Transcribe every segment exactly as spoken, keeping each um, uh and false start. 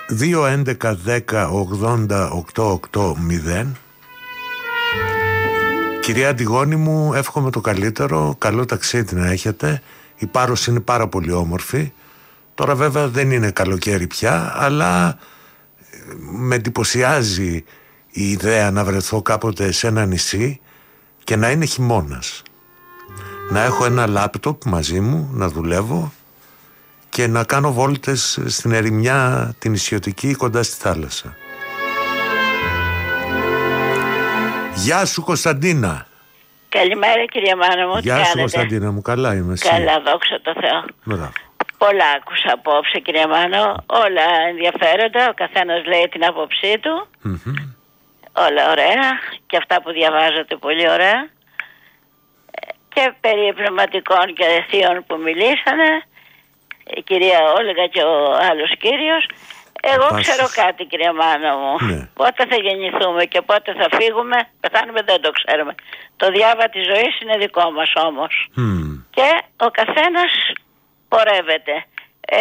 δύο έντεκα δέκα ογδόντα οκτώ ογδόντα. Κυρία Αντιγόνη μου, εύχομαι το καλύτερο. Καλό ταξίδι να έχετε. Η Πάρος είναι πάρα πολύ όμορφη. Τώρα βέβαια δεν είναι καλοκαίρι πια, αλλά με εντυπωσιάζει η ιδέα να βρεθώ κάποτε σε ένα νησί και να είναι χειμώνας. Να έχω ένα λάπτοπ μαζί μου, να δουλεύω και να κάνω βόλτες στην ερημιά την νησιωτική κοντά στη θάλασσα. Γεια σου Κωνσταντίνα. Καλημέρα κυρία Μάνα μου. Γεια σου Κωνσταντίνα μου, καλά είμαι εσύ? Καλά, δόξα τω Θεώ. Μπράβο. Πολλά άκουσα απόψε κυρία Μάνο, όλα ενδιαφέροντα, ο καθένας λέει την άποψή του, mm-hmm. όλα ωραία και αυτά που διαβάζετε πολύ ωραία και περί πνευματικών και θείων που μιλήσανε, η κυρία Όλγα και ο άλλος κύριος. Εγώ Πάσους. ξέρω κάτι κυρία Μάνα μου, ναι. Πότε θα γεννηθούμε και πότε θα φύγουμε, πεθάνουμε δεν το ξέρουμε. Το διάβα της ζωής είναι δικό μας όμως mm. και ο καθένας πορεύεται. Ε,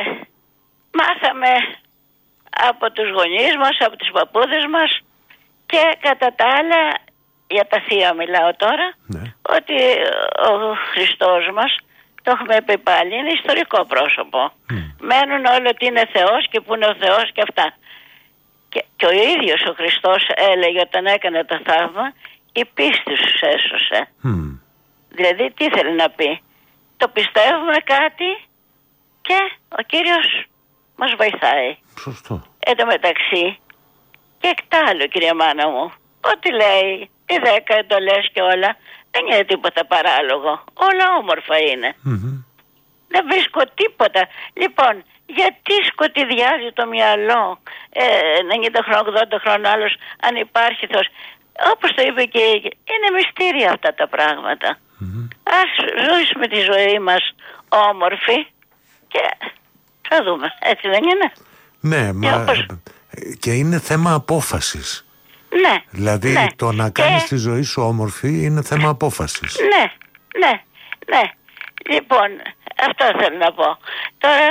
μάθαμε από τους γονείς μας, από τους παππούδες μας και κατά τα άλλα, για τα θεία μιλάω τώρα, ναι. ότι ο Χριστός μας, το έχουμε πει πάλι, είναι ιστορικό πρόσωπο. Mm. Μένουν όλοι ότι είναι Θεός και που είναι ο Θεός και αυτά. Και, και ο ίδιος ο Χριστός έλεγε όταν έκανε το θαύμα, η πίστη σου έσωσε. Mm. Δηλαδή τι θέλει να πει? Το πιστεύουμε κάτι και ο Κύριος μας βοηθάει. Σωστό. Εν τω μεταξύ και εκτάλλου κυρία Μάνα μου, ό,τι λέει οι δέκα εντολές και όλα δεν είναι τίποτα παράλογο. Όλα όμορφα είναι. Mm-hmm. Δεν βρίσκω τίποτα. Λοιπόν, γιατί σκοτειδιάζει το μυαλό ε, ενενήντα χρόνων, ογδόντα χρόνων άλλος αν υπάρχει Θεός? Όπως το είπε και είναι μυστήρια αυτά τα πράγματα. Mm-hmm. Ας ζήσουμε τη ζωή μας όμορφη και θα δούμε. Έτσι δεν είναι? Ναι, και μα όπως... και είναι θέμα απόφασης. Ναι. Δηλαδή ναι. το να κάνεις και... τη ζωή σου όμορφη είναι θέμα απόφασης. Ναι, ναι, ναι. Λοιπόν, αυτό θέλω να πω. Τώρα,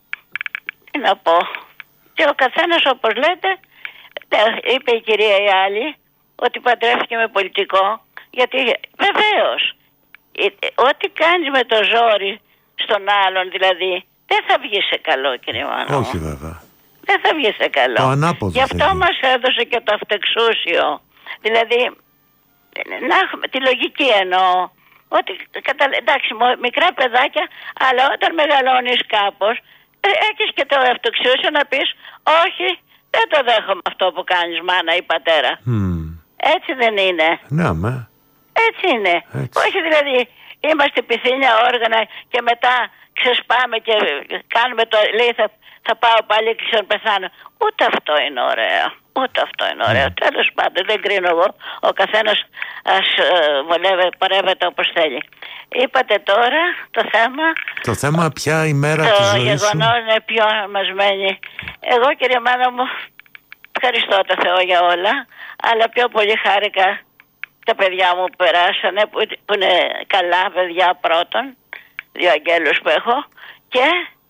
τι να πω. Και ο καθένας όπως λέτε, είπε η κυρία η άλλη, ότι παντρεύτηκε με πολιτικό, γιατί βεβαίως, ό,τι κάνεις με το ζόρι στον άλλον δηλαδή, δεν θα βγει σε καλό κύριε Μάνο. Όχι βέβαια. Δεν θα βγει σε καλό. Το ανάποδο. Γι' αυτό μας έδωσε και το αυτεξούσιο. Δηλαδή, να έχουμε τη λογική εννοώ. Ότι, κατα... εντάξει, μικρά παιδάκια, αλλά όταν μεγαλώνεις κάπως, έχεις και το αυτεξούσιο να πεις, όχι, δεν το δέχομαι αυτό που κάνεις μάνα ή πατέρα. Mm. Έτσι δεν είναι? Ναι, με. Έτσι είναι. Έτσι. Όχι δηλαδή, είμαστε πυθύνια όργανα και μετά ξεσπάμε και κάνουμε το, λέει θα, θα πάω πάλι και πεθάνω. Ούτε αυτό είναι ωραίο. Ούτε αυτό είναι ωραίο. Mm. Τέλος πάντων, δεν κρίνω εγώ. Ο καθένας ας βολεύει, παρεύεται όπως θέλει. Είπατε τώρα το θέμα. Το θέμα ποια ημέρα της ζωής σου? Το γεγονός είναι ποιο μας μένει. Εγώ κύριε Μάνα μου, ευχαριστώ το Θεό για όλα. Αλλά πιο πολύ χάρηκα τα παιδιά μου που περάσανε, που, που είναι καλά παιδιά πρώτον, δύο αγγέλους που έχω, και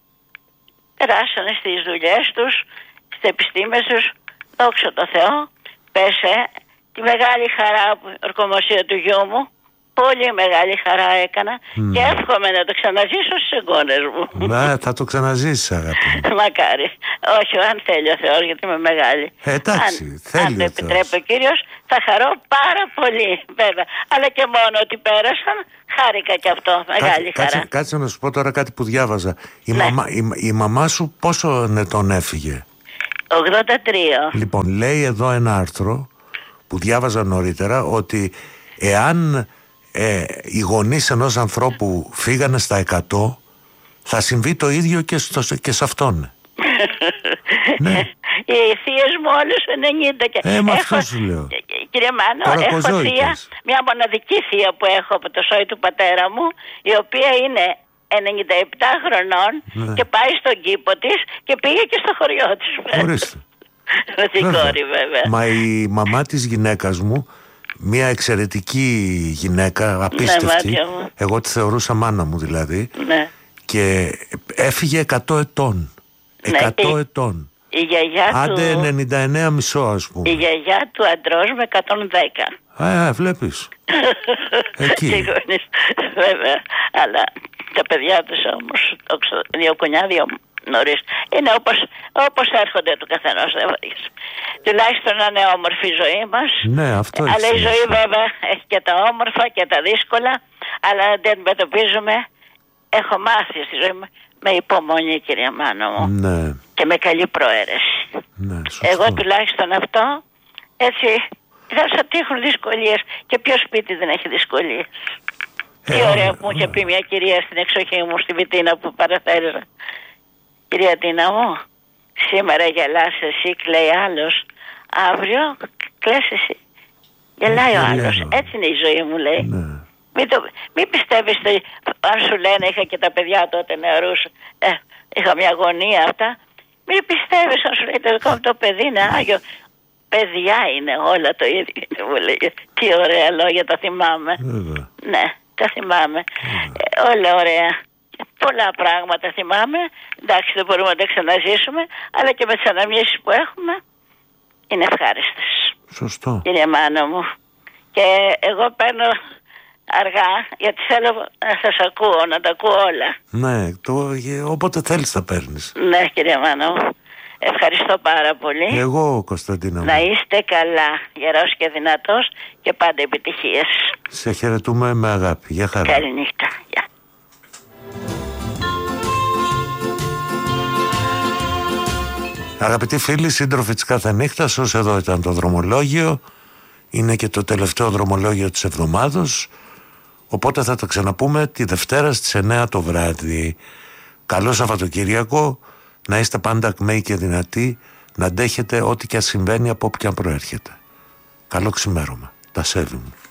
περάσανε στις δουλειές τους, στις επιστήμες τους, δόξα τω Θεώ, πέσε τη μεγάλη χαρά, η ορκομοσία του γιού μου, πολύ μεγάλη χαρά έκανα mm. και εύχομαι να το ξαναζήσω στους εγγόνες μου. Ναι, θα το ξαναζήσεις αγάπη. Μακάρι. Όχι, αν θέλει ο Θεός, γιατί είμαι μεγάλη. Ε, εντάξει, αν, θέλει αν ο το επιτρέπει ο Κύριος, θα χαρώ πάρα πολύ, βέβαια. Αλλά και μόνο ότι πέρασαν, χάρηκα και αυτό, μεγάλη κάτσε, χαρά. Κάτσε, κάτσε να σου πω τώρα κάτι που διάβαζα. Η, ναι. μαμά, η, η μαμά σου πόσο ετών έφυγε? ογδόντα τρία. Λοιπόν, λέει εδώ ένα άρθρο που διάβαζα νωρίτερα ότι εάν ε, οι γονείς ενός ανθρώπου φύγανε στα εκατό, θα συμβεί το ίδιο και, στο, και σε αυτόν. Ναι. Οι θείες μου όλες ενενήντα και... Ε, με έχω... αυτό σου λέω. Κύριε Μάνο, έχω θεία, μια μοναδική θεία που έχω από το σόι του πατέρα μου, η οποία είναι ενενήντα επτά χρονών, ναι, και πάει στον κήπο της και πήγε και στο χωριό της. Ορίστε. Με την κόρη βέβαια. Μα η μαμά της γυναίκας μου, μια εξαιρετική γυναίκα, απίστευτη, ναι, εγώ τη θεωρούσα μάνα μου δηλαδή, ναι, και έφυγε εκατό ετών. εκατό ναι, ετών. Η γιαγιά Άντε του... ενενήντα εννέα μισό ας πούμε. Η γιαγιά του αντρός με εκατόν δέκα. Α, βλέπεις. Εκεί. Και γονείς, βέβαια. Αλλά τα παιδιά τους όμως, δύο κονιά, δύο νωρίς, είναι όπως, όπως έρχονται του καθενός. Τουλάχιστον να είναι όμορφη η ζωή μας. Ναι, αυτό αλλά η ζωή βέβαια έχει και τα όμορφα και τα δύσκολα, αλλά δεν αντιμετωπίζουμε. Έχω μάθει στη ζωή μου με υπομονή, κυρία Μάνο μου. Ναι. Και με καλή προαίρεση. Ναι, εγώ τουλάχιστον αυτό έτσι θα σας ότι έχουν δυσκολίες. Και ποιο σπίτι δεν έχει δυσκολίες. Ε, Τι ωραία που μου είχε πει μια κυρία στην εξοχή μου στη Βιτίνα που παραθέριζα. Κυρία Τίνα μου, σήμερα γελάς εσύ, κλαίει άλλος. Αύριο κλαις εσύ, γελάει ο άλλος. Έτσι είναι η ζωή μου, λέει. Ναι. Μην, το, μην πιστεύεις το, αν σου λένε, είχα και τα παιδιά τότε νεαρούς, ε, είχα μια γωνία αυτά. Μην πιστεύεις αν σου λέει το δικό μου το παιδί είναι άγιο. Παιδιά είναι όλα το ίδιο. Μου λέει, τι ωραία λόγια, τα θυμάμαι. Βέβαια. Ναι, τα θυμάμαι. Ε, όλα ωραία. Πολλά πράγματα θυμάμαι. Εντάξει, δεν μπορούμε να τα ξαναζήσουμε, αλλά και με τις αναμνήσεις που έχουμε είναι ευχάριστες. Σωστό. Κύριε Μάνο μου. Και εγώ παίρνω αργά, γιατί θέλω να σας ακούω, να τα ακούω όλα. Ναι, το, όποτε θέλεις θα παίρνεις. Ναι, κύριε Μάνο μου. Ευχαριστώ πάρα πολύ. Εγώ, Κωνσταντίνα μου. Να είστε καλά, γερός και δυνατός και πάντα επιτυχίες. Σε χαιρετούμε με αγάπη. Γεια χαρά. Καληνύχτα. Γεια. Αγαπητοί φίλοι, σύντροφοι της κάθε νύχτας, ως εδώ ήταν το δρομολόγιο. Είναι και το τελευταίο δρομολόγιο της εβδομάδος. Οπότε θα τα ξαναπούμε τη Δευτέρα στις εννέα το βράδυ. Καλό Σαββατοκύριακο. Να είστε πάντα ακμαίοι και δυνατοί. Να αντέχετε ό,τι και αν συμβαίνει από όπου και αν προέρχεται. Καλό ξημέρωμα. Τα σέβη μου.